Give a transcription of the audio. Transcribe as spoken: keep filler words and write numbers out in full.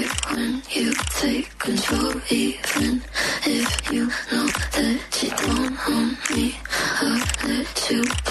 it when you take control, even if you know that you don't own me. I'll let you